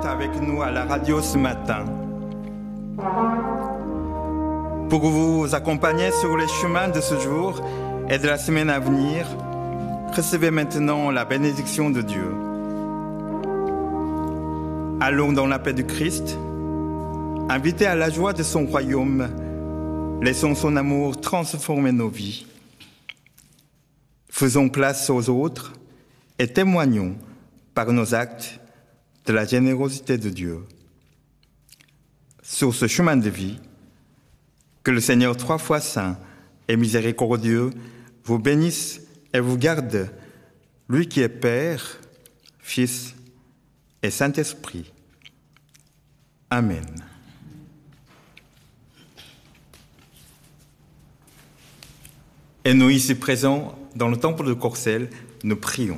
d'être avec nous à la radio ce matin. Pour vous accompagner sur les chemins de ce jour et de la semaine à venir, recevez maintenant la bénédiction de Dieu. Allons dans la paix du Christ, invités à la joie de son royaume, laissons son amour transformer nos vies. Faisons place aux autres et témoignons par nos actes de la générosité de Dieu. Sur ce chemin de vie, que le Seigneur 3 fois saint et miséricordieux vous bénisse et vous garde, lui qui est Père, Fils et Saint-Esprit. Amen. Et nous ici présents dans le temple de Corcelles, nous prions.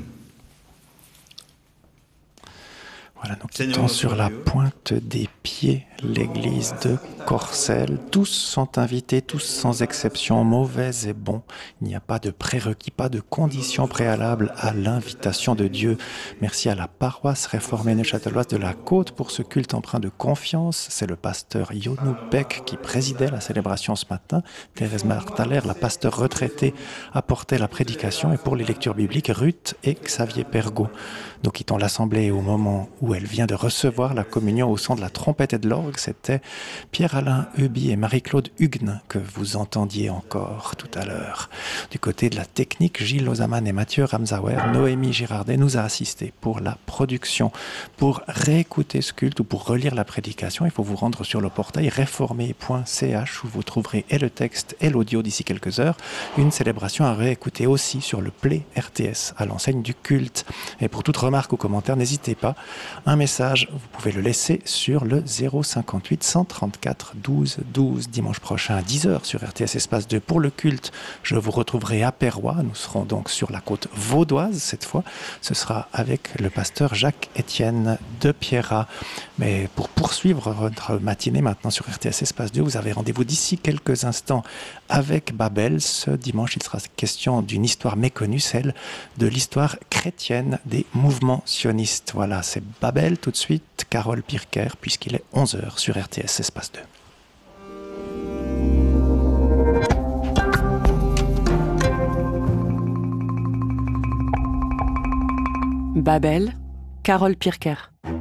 Voilà, nous quittons sur la pointe des pieds l'église de Corcelles. Tous sont invités, tous sans exception, mauvais et bons. Il n'y a pas de prérequis, pas de conditions préalables à l'invitation de Dieu. Merci à la paroisse réformée neuchâteloise de la Côte pour ce culte empreint de confiance. C'est le pasteur Yonou Beck qui présidait la célébration ce matin. Thérèse Marthaler, la pasteur retraitée, apportait la prédication. Et pour les lectures bibliques, Ruth et Xavier Pergaud. Nous quittons l'assemblée au moment où elle vient de recevoir la communion au son de la trompette et de l'orgue. C'était Pierre-Alain Huby et Marie-Claude Hugues que vous entendiez encore tout à l'heure. Du côté de la technique, Gilles Lozaman et Mathieu Ramsauer, Noémie Girardet nous a assistés pour la production. Pour réécouter ce culte ou pour relire la prédication, il faut vous rendre sur le portail réformé.ch où vous trouverez et le texte et l'audio d'ici quelques heures. Une célébration à réécouter aussi sur le Play RTS à l'enseigne du culte. Et pour toute remarque ou commentaire, n'hésitez pas. Un message, vous pouvez le laisser sur le 058 134 12 12 dimanche prochain à 10h sur RTS Espace 2 pour le culte. Je vous retrouverai à Perrois. Nous serons donc sur la côte vaudoise cette fois. Ce sera avec le pasteur Jacques-Étienne de Pierrat. Mais pour poursuivre votre matinée maintenant sur RTS Espace 2, vous avez rendez-vous d'ici quelques instants avec Babel. Ce dimanche, il sera question d'une histoire méconnue, celle de l'histoire chrétienne des mouvements sionistes. Voilà, c'est Babel tout de suite, Carole Pirker, puisqu'il est 11h sur RTS Espace 2. Babel, Carole Pirker.